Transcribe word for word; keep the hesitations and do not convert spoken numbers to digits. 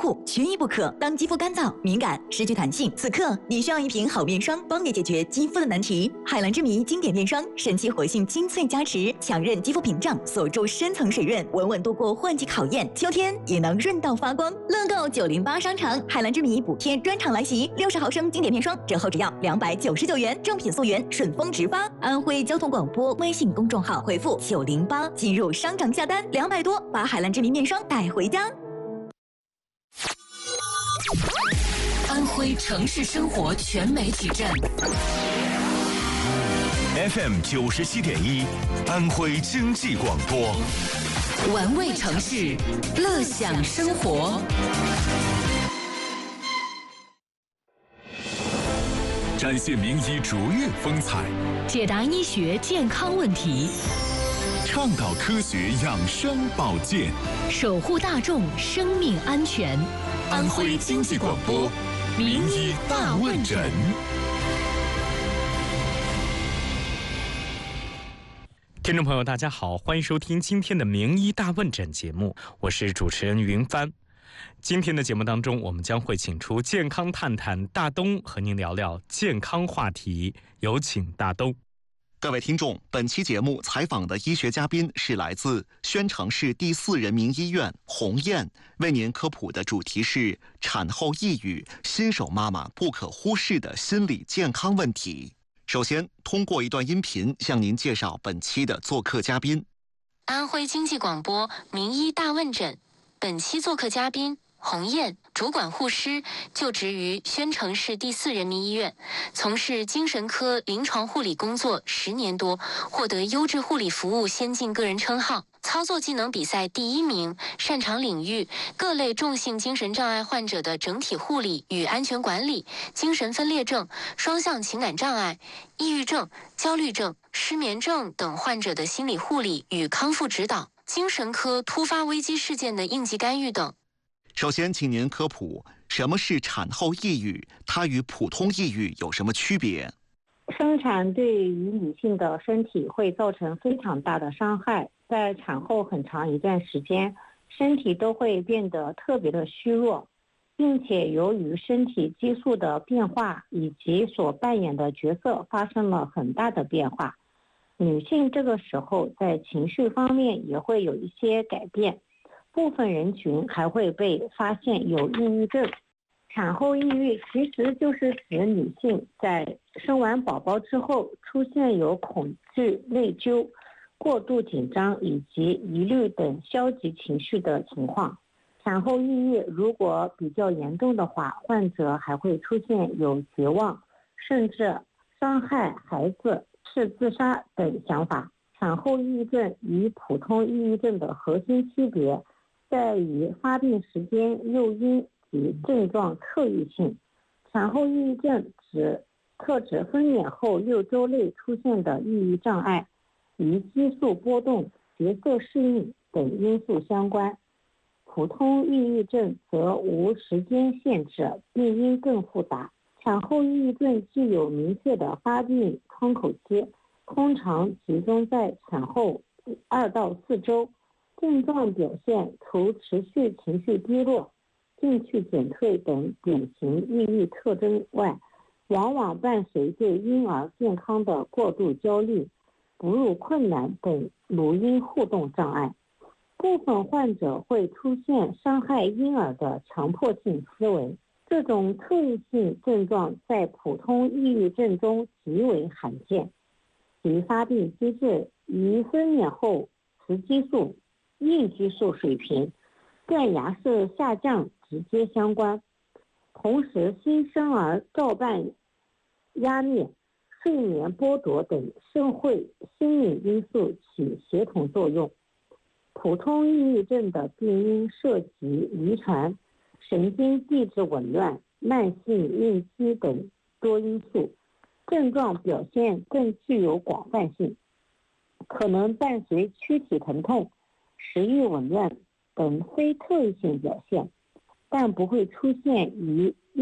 护，缺一不可。当肌肤干燥、敏感、失去弹性，此刻你需要一瓶好面霜，帮你解决肌肤的难题。海蓝之谜经典面霜，神奇活性精粹加持，强韧肌肤屏障，锁住深层水润，稳稳度过换季考验，秋天也能润到发光。乐购九零八商场海蓝之谜补贴专场来袭，六十毫升经典面霜折后只要两百九十九元，正品溯源，顺丰直发。安徽交通广播微信公众号回复九零八进入商场下单，两百多把海蓝之谜面霜带回家。 安徽城市生活全媒体站 F M 九十七点一，安徽经济广播， 玩味城市，乐享生活。 展现名医卓越风采， 解答医学健康问题， 倡导科学养生保健， 守护大众生命安全。 安徽经济广播名医大问诊。 听众朋友大家好，欢迎收听今天的名医大问诊节目，我是主持人云帆。今天的节目当中，我们将会请出健康探探大东和您聊聊健康话题，有请大东。 各位听众，本期节目采访的医学嘉宾是来自宣城市第四人民医院洪燕，为您科普的主题是产后抑郁，新手妈妈不可忽视的心理健康问题。首先，通过一段音频向您介绍本期的做客嘉宾。 安徽经济广播名医大问诊，本期做客嘉宾洪燕，主管护师，就职于宣城市第四人民医院，从事精神科临床护理工作十年多，获得优质护理服务先进个人称号，操作技能比赛第一名，擅长领域各类重性精神障碍患者的整体护理与安全管理，精神分裂症、双向情感障碍、抑郁症、焦虑症、失眠症等患者的心理护理与康复指导，精神科突发危机事件的应急干预等。 首先，请您科普什么是产后抑郁，它与普通抑郁有什么区别？ 生产对于女性的身体会造成非常大的伤害，在产后很长一段时间，身体都会变得特别的虚弱，并且由于身体激素的变化以及所扮演的角色发生了很大的变化，女性这个时候在情绪方面也会有一些改变。部分人群还会被发现有抑郁症。产后抑郁其实就是指女性在生完宝宝之后出现有恐惧、内疚、过度紧张以及疑虑等消极情绪的情况。产后抑郁如果比较严重的话，患者还会出现有绝望，甚至伤害孩子、是自杀等想法。产后抑郁症与普通抑郁症的核心区别在于发病时间、诱因及症状特异性。产后抑郁症指特指分娩后六周内出现的抑郁障碍，与激素波动、角色适应等因素相关。普通抑郁症则无时间限制，病因更复杂。产后抑郁症具有明确的发病窗口期，通常集中在产后二到四周。症状表现除持续情绪低落、兴趣减退等典型抑郁特征外，往往伴随对婴儿健康的过度焦虑、哺乳困难等母婴互动障碍。部分患者会出现伤害婴儿的强迫性思维，这种特异性症状在普通抑郁症中极为罕见，其发病机制与分娩后雌激素、孕激素水平、断崖式下降直接相关。同时，新生儿照伴压力、睡眠剥夺等社会心理因素起协同作用。普通抑郁症的病因涉及遗传、神经递质紊乱、慢性应激等多因素，症状表现更具有广泛性，可能伴随躯体疼痛、食欲紊乱等非特异性表现，但不会出现于